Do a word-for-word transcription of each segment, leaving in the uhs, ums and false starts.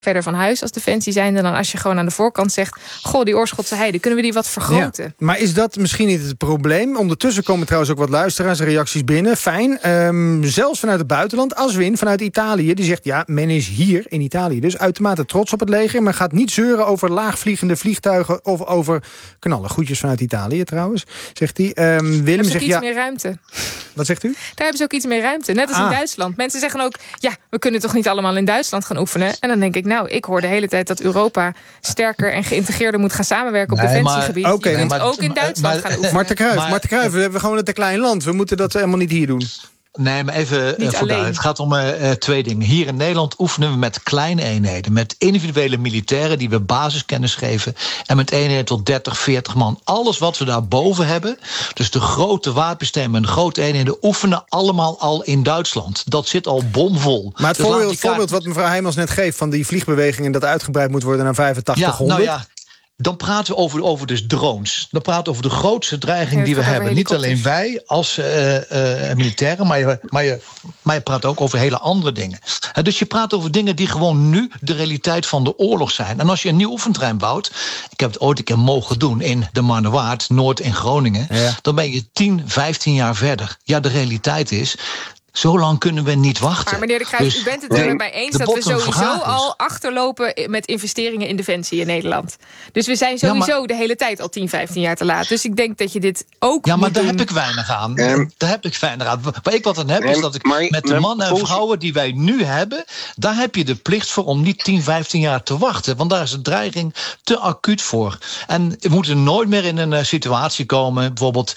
verder van huis als Defensie zijnde dan als je gewoon aan de voorkant zegt, goh, die Oorschotse heide, kunnen we die wat vergroten? Ja, maar is dat misschien niet het probleem? Ondertussen komen trouwens ook wat luisteraars en reacties binnen. Fijn. Um, zelfs vanuit het buitenland. Aswin vanuit Italië, die zegt, ja, men is hier in Italië dus uitermate trots op het leger, maar gaat niet zeuren over laagvliegende vliegtuigen of over knallen. Groetjes vanuit Italië trouwens, zegt hij. Um, Willem zegt, iets ja. meer ruimte. Wat zegt u? Daar hebben ze ook iets meer ruimte. Net als ah. in Duitsland. Mensen zeggen ook, ja, we kunnen toch niet allemaal in Duitsland gaan oefenen? En dan denk ik, nou, ik hoor de hele tijd dat Europa sterker en geïntegreerder moet gaan samenwerken op nee, defensiegebied. Maar, okay, je kunt maar, ook in Duitsland maar, gaan oefenen. Marten Cruijff, maar, Marten Cruijff, we hebben gewoon een te klein land. We moeten dat helemaal niet hier doen. Nee, maar even uh, vooruit. alleen. Het gaat om uh, twee dingen. Hier in Nederland oefenen we met kleine eenheden. Met individuele militairen die we basiskennis geven. En met eenheden tot dertig, veertig man. Alles wat we daarboven hebben. Dus de grote wapensystemen en de grote eenheden oefenen allemaal al in Duitsland. Dat zit al bomvol. Maar het dus voorbeeld, kaart... voorbeeld wat mevrouw Heijmans net geeft van die vliegbewegingen dat uitgebreid moet worden naar vijfentachtighonderd. Ja, nou ja. Dan praten we over, over dus drones. Dan praten we over de grootste dreiging die we hebben. Niet alleen wij als uh, uh, militairen, maar je, maar, je, maar je praat ook over hele andere dingen. Uh, dus je praat over dingen die gewoon nu de realiteit van de oorlog zijn. En als je een nieuw oefentrein bouwt, ik heb het ooit een keer mogen doen in de Marnewaard, Noord in Groningen, ja. Dan ben je tien, vijftien jaar verder. Ja, de realiteit is, zo lang kunnen we niet wachten. Maar meneer de Cruijff, dus, u bent het er met mij eens dat we sowieso al achterlopen met investeringen in defensie in Nederland. Dus we zijn sowieso ja, maar, de hele tijd al tien, vijftien jaar te laat. Dus ik denk dat je dit ook Ja, maar moet daar doen. heb ik weinig aan. Um, daar heb ik weinig aan. Waar ik wat aan heb, um, is dat ik maar, met de mannen en vrouwen die wij nu hebben, daar heb je de plicht voor om niet tien, vijftien jaar te wachten. Want daar is de dreiging te acuut voor. En we moeten nooit meer in een uh, situatie komen, bijvoorbeeld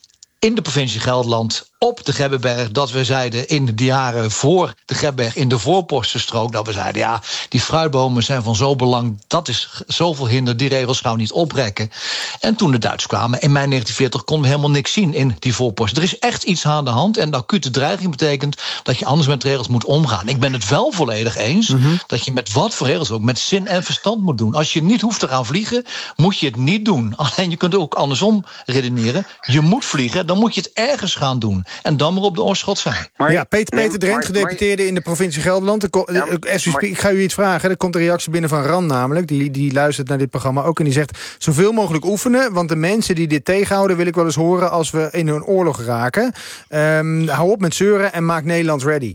in de provincie Gelderland, op de Gebbenberg, dat we zeiden in de jaren voor de Gebbenberg, in de voorpostenstrook, dat we zeiden, ja, die fruitbomen zijn van zo belang, dat is zoveel hinder, die regels gaan we niet oprekken. En toen de Duitsers kwamen, in mei negentien veertig, konden we helemaal niks zien in die voorposten. Er is echt iets aan de hand en de acute dreiging betekent dat je anders met regels moet omgaan. Ik ben het wel volledig eens mm-hmm. dat je met wat voor regels ook, met zin en verstand moet doen. Als je niet hoeft te gaan vliegen, moet je het niet doen. Alleen je kunt ook andersom redeneren. Je moet vliegen, dan moet je het ergens gaan doen. En dan maar op de Oorschotse heide. Maar ja, Peter, Peter nee, Drent, maar, gedeputeerde maar, in de provincie Gelderland. Er, ja, er, maar, ik ga u iets vragen. Er komt een reactie binnen van Ran namelijk. Die, die luistert naar dit programma ook. En die zegt, zoveel mogelijk oefenen. Want de mensen die dit tegenhouden, wil ik wel eens horen als we in een oorlog raken. Um, hou op met zeuren en maak Nederland ready.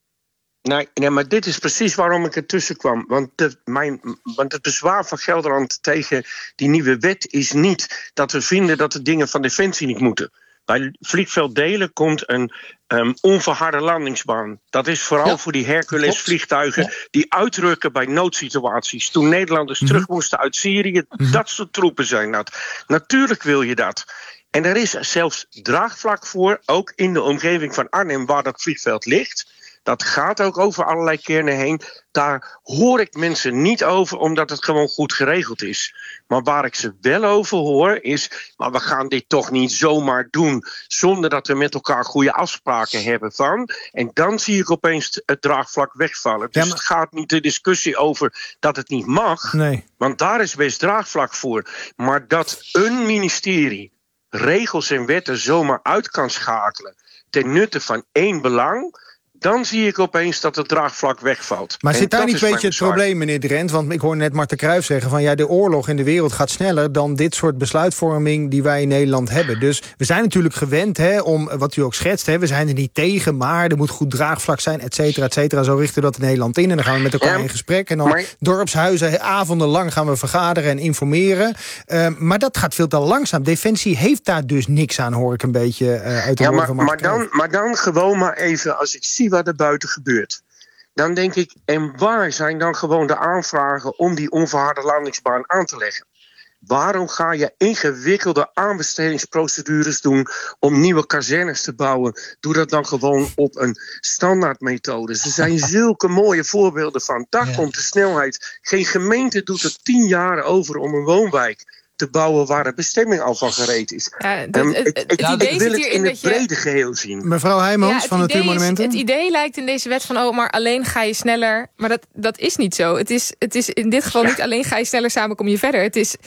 Nee, nee, maar dit is precies waarom ik ertussen kwam. Want, de, mijn, want het bezwaar van Gelderland tegen die nieuwe wet is niet dat we vinden dat de dingen van Defensie niet moeten. Bij vliegveld Delen komt een um, onverharde landingsbaan. Dat is vooral ja, voor die Hercules-vliegtuigen ja. die uitrukken bij noodsituaties. Toen Nederlanders mm-hmm. terug moesten uit Syrië, mm-hmm. dat soort troepen zijn dat. Natuurlijk wil je dat. En er is zelfs draagvlak voor, ook in de omgeving van Arnhem, waar dat vliegveld ligt. Dat gaat ook over allerlei kernen heen. Daar hoor ik mensen niet over, omdat het gewoon goed geregeld is. Maar waar ik ze wel over hoor is, maar we gaan dit toch niet zomaar doen zonder dat we met elkaar goede afspraken hebben van. En dan zie ik opeens het draagvlak wegvallen. Dus ja, maar het gaat niet de discussie over dat het niet mag. Nee. Want daar is best draagvlak voor. Maar dat een ministerie regels en wetten zomaar uit kan schakelen ten nutte van één belang, dan zie ik opeens dat het draagvlak wegvalt. Maar en zit daar niet een beetje het bezwaar. probleem, meneer Drent? Want ik hoor net Marten Cruijff zeggen van ja, de oorlog in de wereld gaat sneller dan dit soort besluitvorming die wij in Nederland hebben. Dus we zijn natuurlijk gewend, hè, om wat u ook schetst, hè, we zijn er niet tegen, maar er moet goed draagvlak zijn, et cetera, et cetera. Zo richten we dat in Nederland in en dan gaan we met elkaar ja, in gesprek. En dan maar, dorpshuizen, avondenlang gaan we vergaderen en informeren. Uh, maar dat gaat veel te langzaam. Defensie heeft daar dus niks aan, hoor ik een beetje uh, uit de ja, woorden van Marten maar, maar, dan, maar dan gewoon maar even, als ik zie wat er buiten gebeurt, dan denk ik, en waar zijn dan gewoon de aanvragen om die onverharde landingsbaan aan te leggen? Waarom ga je ingewikkelde aanbestedingsprocedures doen om nieuwe kazernes te bouwen? Doe dat dan gewoon op een standaardmethode. Er zijn zulke mooie voorbeelden van. Daar ja. komt de snelheid. Geen gemeente doet er tien jaar over om een woonwijk te bouwen waar de bestemming al van gereed is. Ja, dat, um, het, het, het, het ik wil het in het brede je, geheel zien. Mevrouw Heijmans ja, van Natuurmonumenten. Het idee lijkt in deze wet van, oh, maar alleen ga je sneller. Maar dat, dat is niet zo. Het is, het is in dit geval ja. niet alleen ga je sneller, samen kom je verder. Het is,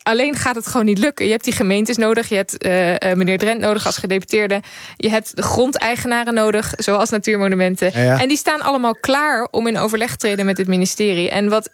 alleen gaat het gewoon niet lukken. Je hebt die gemeentes nodig. Je hebt uh, uh, meneer Drent nodig als gedeputeerde. Je hebt de grondeigenaren nodig, zoals Natuurmonumenten. Ja, ja. En die staan allemaal klaar om in overleg te treden met het ministerie. En wat